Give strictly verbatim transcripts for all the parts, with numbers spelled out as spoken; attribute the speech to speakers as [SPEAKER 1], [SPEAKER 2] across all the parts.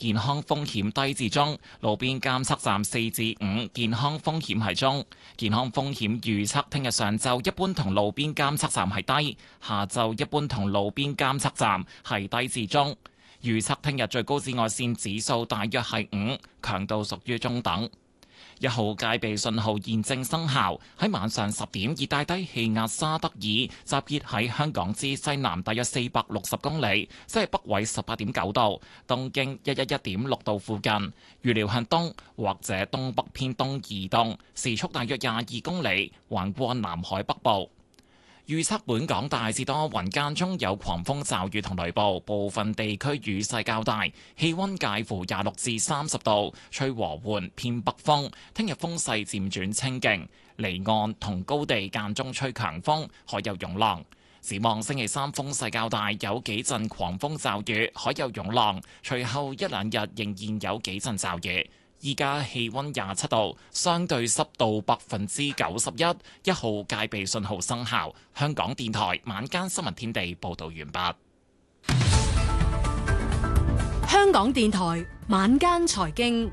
[SPEAKER 1] 健康風險低至中，路邊監測站四至五，健康風險係中。健康風險預測聽日上晝一般同路邊監測站係低，下晝一般同路邊監測站係低至中。預測聽日最高紫外線指數大約係五，強度屬於中等。一號戒備信號現正生效。喺晚上十點，熱帶低氣壓沙德爾集結喺香港之西南大約四百六十公里，即係北緯十八點九度、東經一一一點六度附近。預料向東或者東北偏東移動，時速大約廿二公里，橫過南海北部。預測本港大致多雲，間中有狂風驟雨同雷暴，部分地區雨勢較大，氣溫介乎廿六至三十度，吹和緩偏北風。聽日風勢漸轉清勁，離岸同高地間中吹強風，海有湧浪。展望星期三風勢較大，有幾陣狂風驟雨，海有湧浪。隨後一兩日仍然有幾陣驟雨。依家氣溫廿七度，相對濕度百分之九十一，一號戒備信號生效。香港電台晚間新聞天地報道完畢。
[SPEAKER 2] 香港電台晚間財經，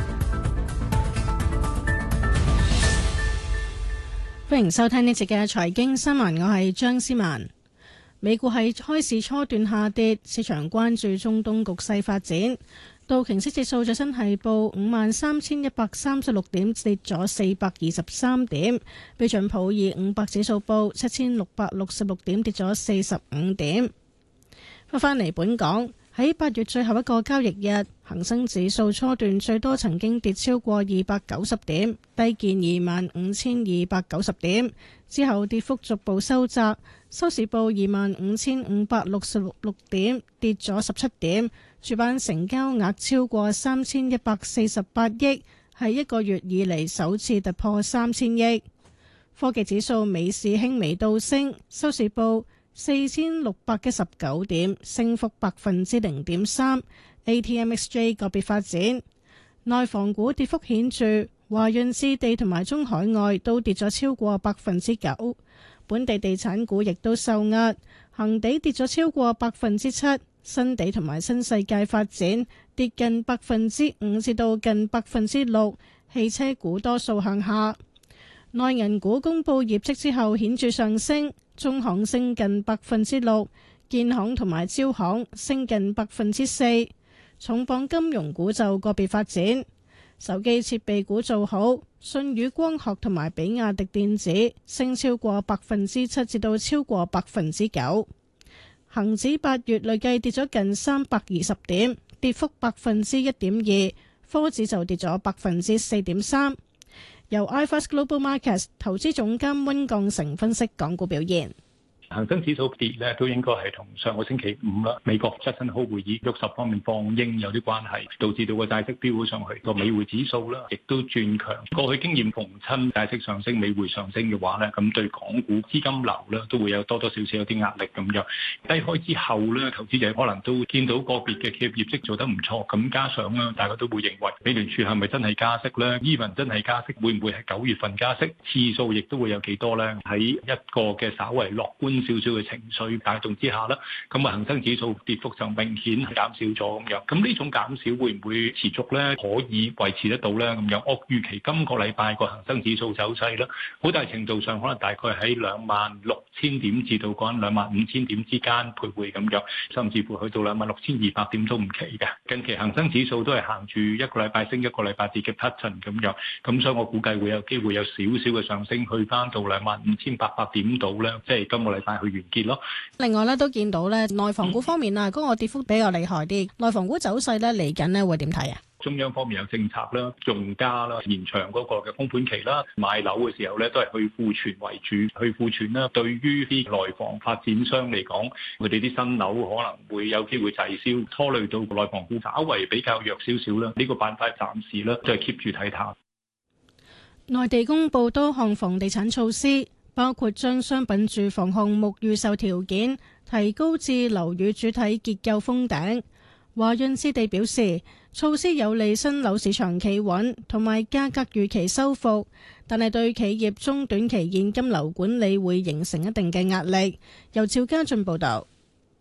[SPEAKER 2] 歡迎收聽呢節嘅財經新聞，我係張思文。美股係開市初段下跌，市場關注中東局勢發展。道瓊斯指數最新係報五萬三千一百三十六點，跌咗四百二十三點。標準普爾五百指數報七千六百六十六點，跌咗四十五點。翻返嚟本港，喺八月最後一個交易日，恒生指數初段最多曾經跌超過二百九十點，低見二萬五千二百九十點，之後跌幅逐步收窄，收市報二萬五千五百六十六點，跌咗十七點。主板成交額超過三千一百四十八億，係一個月以嚟首次突破三千億。科技指數尾市輕微倒升，收市報四千六百一十九點，升幅百分之零點三。A T M X J 個別發展，內房股跌幅顯著，華潤置地同埋中海外都跌咗超過百分之九。本地地產股亦都受壓，恒地跌咗超過百分之七。新地同埋新世界發展跌近百分之五至到近百分之六，汽車股多數向下。內銀股公布業績之後顯著上升，中行升近百分之六，建行同埋招行升近百分之四。重磅金融股就個別發展，手機設備股做好，舜宇光學同埋比亞迪電子升超過百分之七至到超過百分之九。恒指八月累計跌咗近三百二十點，跌幅百分之一點二，科指就跌咗百分之四點三。由 iFAST Global Markets 投資總監溫鋼成分析港股表現。
[SPEAKER 3] 恒生指數跌咧，都應該係同上個星期五啦，美國Jackson Hole會議喐十方面放鷹有啲關係，導致到個債息飆咗上去，個美匯指數啦，亦都轉強。過去經驗逢親債息上升、美匯上升嘅話咧，咁對港股資金流咧都會有多多少少有啲壓力咁樣。低開之後咧，投資者可能都見到個別嘅企業業績做得唔錯，咁加上咧，大家都會認為美聯儲係咪真係加息咧？Even真係加息，會唔會係九月份加息？次數亦都會有幾多咧？喺一個嘅稍為樂觀少少嘅情緒帶動之下啦，咁啊恒生指數跌幅就明顯係減少咗咁樣。咁呢種減少會唔會持續咧？可以維持得到咧？咁樣我預期今個禮拜個恒生指數走勢啦，好大程度上可能大概喺兩萬六千點至到嗰兩萬五千點之間徘徊咁樣，甚至乎去到兩萬六千二百點都唔奇嘅。近期恒生指數都係行住一個禮拜升一個禮拜跌嘅 pattern 咁樣，咁所以我估計會有機會有少少嘅上升，去翻到兩萬五千八百點度咧，即係今個禮拜去完結咯。
[SPEAKER 2] 另外咧都見到咧內房股方面啊，嗰、那個跌幅比較厲害啲。內房股走勢咧嚟緊咧會點睇啊？
[SPEAKER 3] 中央方面有政策啦，用家啦，延長嗰個嘅供盤期啦，買樓嘅時候咧都係去庫存為主，去庫存啦。對於啲內房發展商嚟講，佢哋啲新樓可能會有機會滯銷，拖累到內房股稍為比較弱少少啦。呢、這個辦法暫時咧都係 keep 住睇淡。
[SPEAKER 2] 內地公布多項房地產措施，包括將商品住房項目預售條件提高至樓宇主體結構封頂。華潤置地表示，措施有利新樓市場企穩同埋價格預期收復，但係對企業中短期現金流管理會形成一定嘅壓力。由趙家俊報道。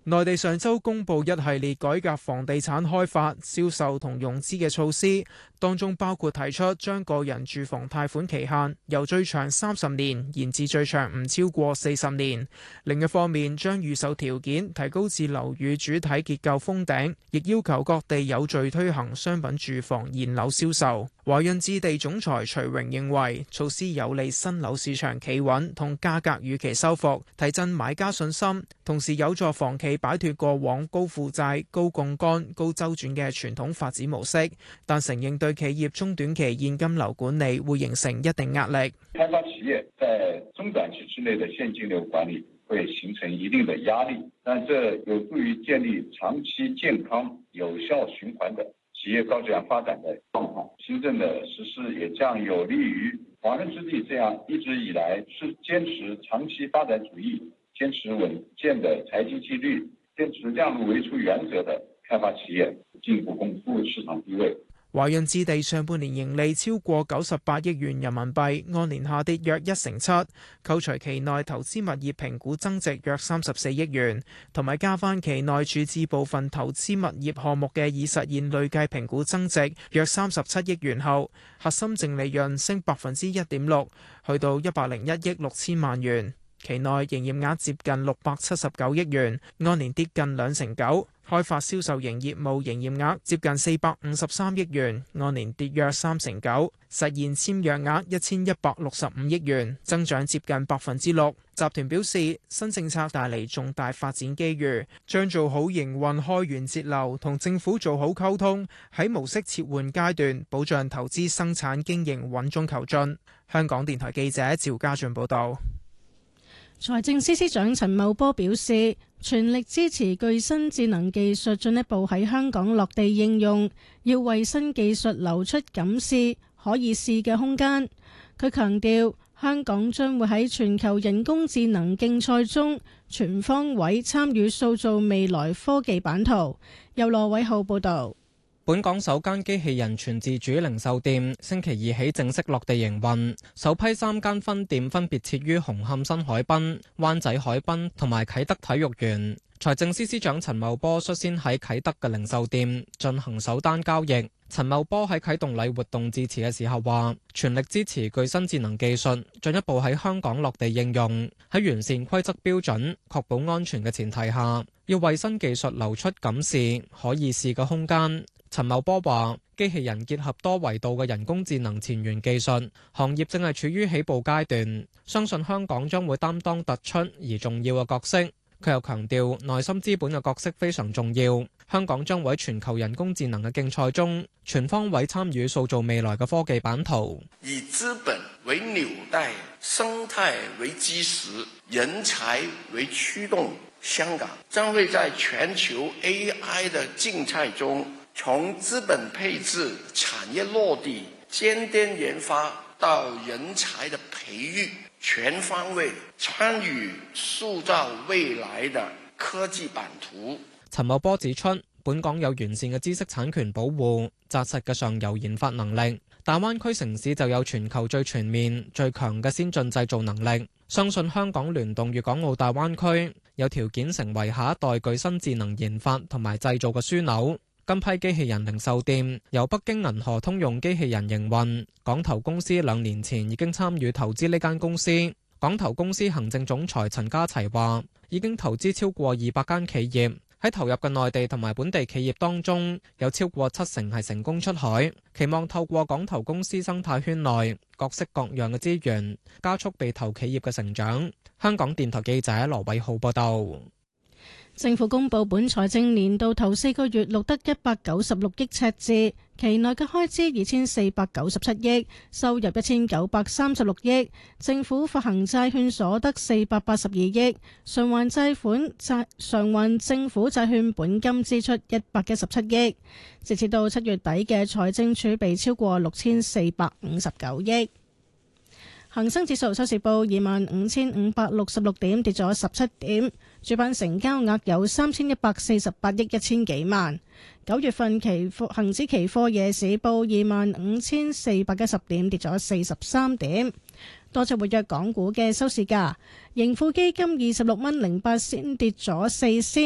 [SPEAKER 4] 內地上週公布一系列改革房地產開發、銷售同融資嘅措施，當中包括提出將個人住房貸款期限由最長三十年延至最長唔超過四十年。另一方面，將預售條件提高至樓宇主體結構封頂，亦要求各地有序推行商品住房現樓銷售。華潤置地總裁徐榮認為，措施有利新樓市場企穩同價格預期收復，提振買家信心，同時有助房企擺脫過往高負債、高槓桿、高周轉嘅傳統發展模式，但承認對企業中短期現金流管理會形成一定壓力。
[SPEAKER 5] 開發企業在中短期之內的現金流管理會形成一定的壓力，但這有助於建立長期健康有效循環的企業高質量發展的狀況。新政的實施也將有利於華潤置地這樣一直以來是堅持長期發展主義、堅持穩健的財經紀律、堅持量入為出原則的開發企業，進一步鞏固市場地位。
[SPEAKER 4] 華潤置地上半年盈利超過九十八億元人民幣，按年下跌約一成七。扣除期內投資物業評估增值約三十四億元，同埋加翻期內處置部分投資物業項目嘅已實現累計評估增值約三十七億元後，核心淨利潤升百分之一點六，去到一百零一億六千萬元。期內營業額接近六百七十九億元，按年跌近兩成九。開發銷售型業務營業額接近四百五十三億元，按年跌約三成九，實現簽約額一千一百六十五億元，增長接近百分之六。集團表示，新政策帶嚟重大發展機遇，將做好營運開源節流，同政府做好溝通，喺模式切換階段保障投資生產經營穩中求進。香港電台記者趙家俊報道。
[SPEAKER 2] 財政司司長陳茂波表示，全力支持具新智能技術進一步喺香港落地應用，要為新技術留出敢試可以試嘅空間。佢強調，香港將會喺全球人工智能競賽中全方位參與塑造未來科技版圖。由羅偉浩報導。
[SPEAKER 6] 本港首間機器人全自主零售店星期二起正式落地營運，首批三間分店分別設於紅磡新海濱、灣仔海濱同埋啟德體育園。財政司司長陳茂波率先喺啟德嘅零售店進行首單交易。陳茂波喺啟動禮活動致辭嘅時候話，全力支持具新智能技術進一步喺香港落地應用，喺完善規則標準、確保安全嘅前提下，要為新技術留出敢試可以試嘅空間。陳茂波話，機器人結合多維度嘅人工智能前沿技術，行業正係處於起步階段，相信香港將會擔當突出而重要嘅角色。佢又強調，內心資本嘅角色非常重要，香港將會喺全球人工智能嘅競賽中，全方位參與塑造未來嘅科技版圖。
[SPEAKER 7] 以資本為紐帶，生態為基石，人才為驅動，香港將會在全球 A I 的競賽中，從資本配置、產業落地、尖端研發到人才的培育，全方位參與塑造未來的科技版圖。
[SPEAKER 6] 陳茂波指出，本港有完善嘅知識產權保護、紮實嘅上游研發能力，大灣區城市就有全球最全面、最強嘅先進製造能力。相信香港聯動粵港澳大灣區，有條件成為下一代具新智能研發同埋製造嘅樞紐。今批機器人零售店由北京銀河通用機器人營運，港投公司兩年前已經參與投資呢間公司。港投公司行政總裁陳家齊話，已經投資超過二百間企業，喺投入嘅內地同埋本地企業當中，有超過七成係成功出海。期望透過港投公司生態圈內各式各樣嘅資源，加速被投企業嘅成長。香港電台記者羅偉浩報道。
[SPEAKER 2] 政府公布本財政年度頭四個月錄得一百九十六億赤字，期內嘅開支二千四百九十七億，收入一千九百三十六億。政府發行債券所得四百八十二億，償還債款債償還政府債券本金支出一百一十七億。直至到七月底嘅財政儲備超過六千四百五十九億。恒生指數收市報二萬五千五百六十六點，跌咗十七點。主板成交額有三千一百四十八億一千幾萬。九月份期貨恒指期貨夜市報二萬五千四百一十點，跌咗四十三點。多隻活躍港股嘅收市價，盈富基金二十六蚊零八仙跌咗四仙。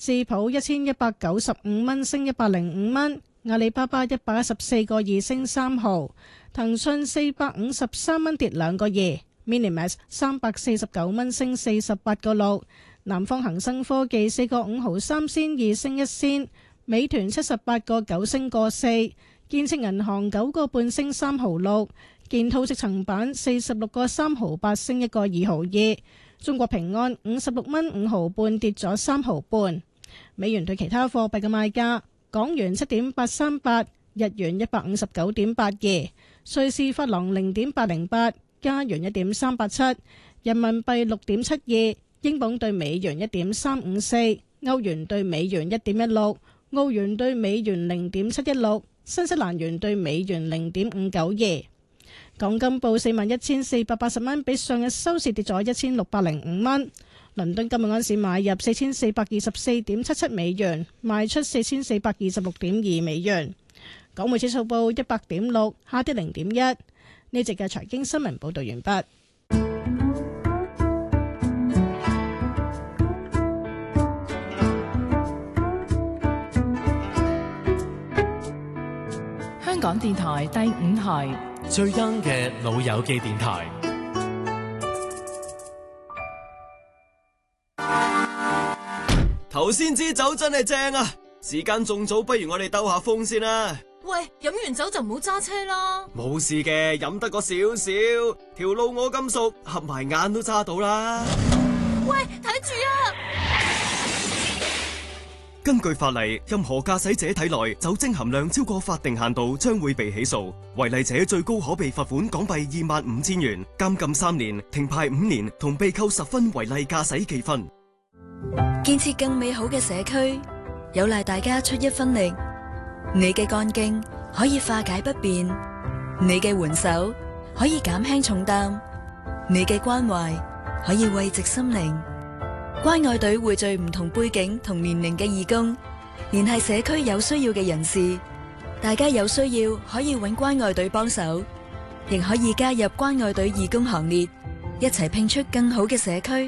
[SPEAKER 2] 智普一千一百九十五蚊升一百零五蚊，阿里巴巴一百一十四個二升三毫，騰訊四百五十三蚊跌兩個二，Minimax 三百四十九蚊升四十八個六，南方恒生科技四個五毫三仙二升一仙，美團七十八個九升個四，建設銀行九個半升三毫六，建滔積層板四十六個三毫八升一個二毫二，中國平安五十六蚊五毫半跌咗三毫半。美元對其他貨幣嘅賣價：港元七點八三八，日元一百五十九點八二，瑞士法郎零點八零八，加元一點三八七，人民幣六點七二，英鎊對美元一點三五四，歐元對美元一點一六，澳元對美元零點七一六，新西蘭元對美元零點五九二。港金報四萬一千四百八十蚊，比上日收市跌咗一千六百零五蚊。倫敦今日安市買入四千四百二十四點七七美元，賣出四千四百二十六點二美元。港匯指數報一百點六，下跌零點一。呢節嘅財經新聞報道完畢。
[SPEAKER 8] 香港電台第五台
[SPEAKER 9] 最 young 嘅老友記電台。
[SPEAKER 10] 頭先支酒真係正啊！時間仲早，不如我哋兜下風先啦。
[SPEAKER 11] 喂，飲完酒就唔好揸車啦。
[SPEAKER 10] 冇事嘅，飲得個少少，條路我咁熟，合埋眼都揸到啦。
[SPEAKER 11] 喂，睇住啊！
[SPEAKER 10] 根據法例，任何駕駛者體內酒精含量超過法定限度，將會被起訴。違例者最高可被罰款港幣二萬五千元、監禁三年、停牌五年，同被扣十分違例駕駛記分。
[SPEAKER 12] 建設更美好嘅社區，有賴大家出一分力。你嘅幹勁可以化解不便，你嘅援手可以減輕重擔，你嘅關懷可以慰藉心靈。關愛隊匯聚唔同背景同年齡嘅義工，聯繫社區有需要嘅人士。大家有需要可以揾關愛隊幫手，亦可以加入關愛隊義工行列，一齊拼出更好嘅社區。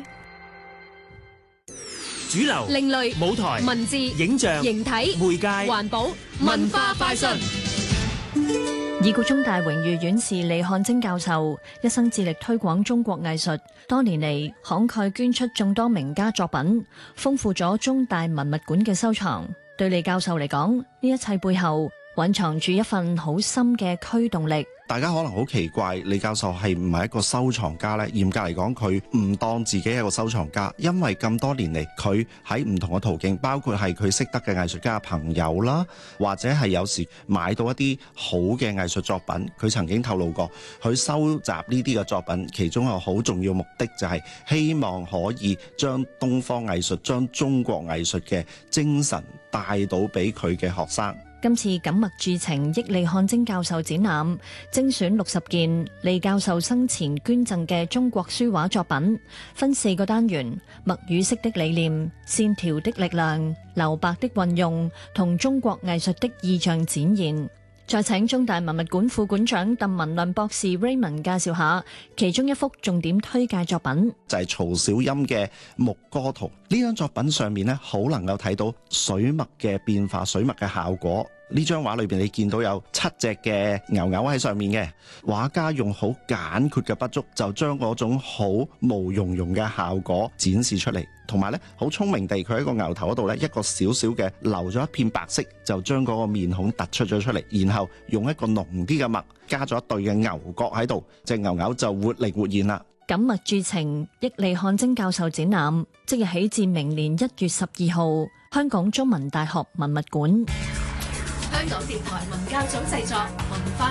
[SPEAKER 9] 主流、
[SPEAKER 11] 另類、
[SPEAKER 9] 舞台、
[SPEAKER 11] 文字、
[SPEAKER 9] 影像、
[SPEAKER 11] 形體、
[SPEAKER 9] 媒介、
[SPEAKER 11] 環保、文化快訊。
[SPEAKER 13] 已故中大榮譽院士李漢貞教授一生致力推廣中國藝術，多年嚟慷慨捐出眾多名家作品，豐富咗中大文物館嘅收藏。對李教授嚟講，呢一切背後蘊藏住一份好深嘅驅動力。
[SPEAKER 14] 大家可能好奇怪，李教授係唔係一個收藏家呢？嚴格嚟講，佢唔當自己係一個收藏家，因為咁多年嚟，佢喺唔同嘅途徑，包括係佢識得嘅藝術家朋友啦，或者係有時買到一啲好嘅藝術作品，佢曾經透露過，佢收集呢啲嘅作品，其中一個好重要目的就係希望可以將東方藝術、將中國藝術嘅精神帶到俾佢嘅學生。
[SPEAKER 13] 今次錦墨鑄情憶李漢貞教授展覽，精選六十件李教授生前捐贈嘅中國書畫作品，分四個單元：墨與色的理念、線條的力量、留白的運用同中國藝術的意象展現。再請中大文物館副館長鄧文亮博士 Raymond 介紹下其中一幅重點推介作品，
[SPEAKER 14] 就係曹小音嘅《牧歌圖》。呢張作品上面咧，好能夠睇到水墨嘅變化、水墨嘅效果。呢張畫裏邊你見到有七隻嘅牛牛喺上面嘅，畫家用好簡闊嘅筆觸就將嗰種好毛茸茸嘅效果展示出嚟，同埋咧好聰明地佢喺個牛頭嗰度咧一個小小嘅留咗一片白色，就將嗰個面孔突出咗出嚟，然後用一個濃啲嘅墨加咗一對嘅牛角喺度，隻牛牛就活靈活現啦。
[SPEAKER 13] 錦墨鑄情憶李漢貞教授展覽即日起至明年一月十二號，香港中文大學文物館。
[SPEAKER 8] 香港電台文教組製作，文化